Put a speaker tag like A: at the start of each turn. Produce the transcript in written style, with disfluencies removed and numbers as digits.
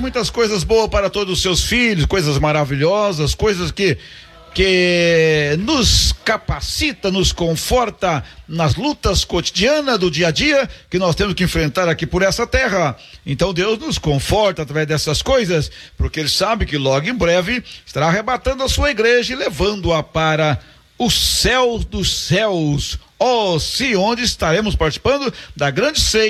A: muitas coisas boas para todos os seus filhos, coisas maravilhosas, coisas que nos capacita, nos conforta nas lutas cotidianas do dia a dia que nós temos que enfrentar aqui por essa terra. Então Deus nos conforta através dessas coisas, porque Ele sabe que logo em breve estará arrebatando a sua igreja e levando-a para o céu dos céus, sim, onde estaremos participando da grande ceia